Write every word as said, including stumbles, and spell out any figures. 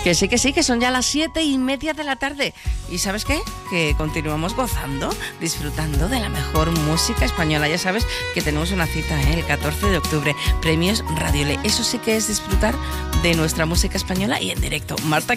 Que sí, que sí, que son ya las siete y media de la tarde. ¿Y sabes qué? Que continuamos gozando, disfrutando de la mejor música española. Ya sabes que tenemos una cita, ¿eh? El catorce de octubre, Premios Radiole. Eso sí que es disfrutar de nuestra música española y en directo. Marta